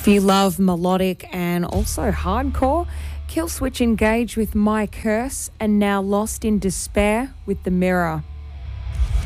If you love melodic and also hardcore, Killswitch engage with My Curse and Now Lost in Despair with The Mirror.